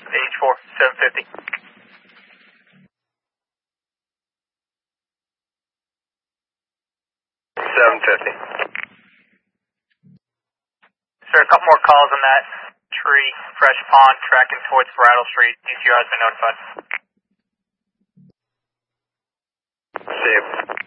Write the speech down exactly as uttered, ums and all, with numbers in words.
H four, seven fifty. seven fifty. Sir, a couple more calls on that tree, Fresh Pond, tracking towards Brattle Street. D C R has been notified. See you.